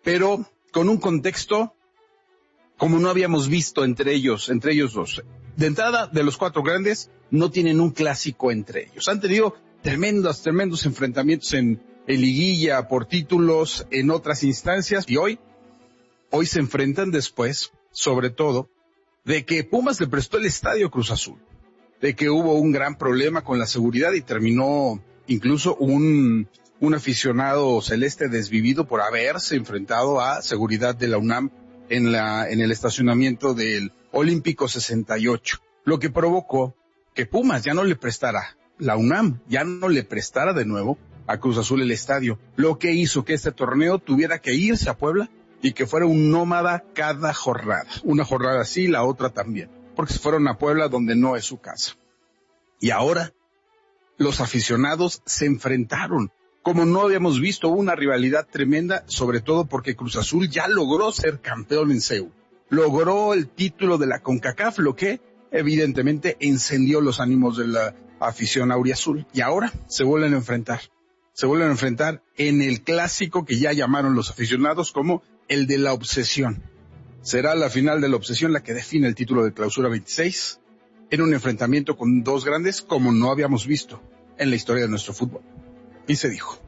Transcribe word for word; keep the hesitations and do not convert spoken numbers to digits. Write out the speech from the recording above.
pero con un contexto como no habíamos visto entre ellos, entre ellos dos. De entrada, de los cuatro grandes, no tienen un clásico entre ellos. Han tenido tremendos, tremendos enfrentamientos en, en liguilla, por títulos, en otras instancias, y hoy, hoy se enfrentan después, sobre todo, de que Pumas le prestó el estadio a Cruz Azul, de que hubo un gran problema con la seguridad y terminó incluso un, un aficionado celeste desvivido por haberse enfrentado a seguridad de la UNAM en la, en el estacionamiento del Olímpico sesenta y ocho, lo que provocó que Pumas ya no le prestara, la UNAM ya no le prestara de nuevo a Cruz Azul el estadio, lo que hizo que este torneo tuviera que irse a Puebla y que fuera un nómada cada jornada, una jornada sí, la otra también, porque se fueron a Puebla donde no es su casa. Y ahora los aficionados se enfrentaron como no habíamos visto, una rivalidad tremenda, sobre todo porque Cruz Azul ya logró ser campeón en C E U. Logró el título de la CONCACAF, lo que evidentemente encendió los ánimos de la afición auriazul. Y ahora se vuelven a enfrentar. Se vuelven a enfrentar en el clásico que ya llamaron los aficionados como el de la obsesión. Será la final de la obsesión la que define el título de Clausura veintiséis en un enfrentamiento con dos grandes como no habíamos visto en la historia de nuestro fútbol. Y se dijo.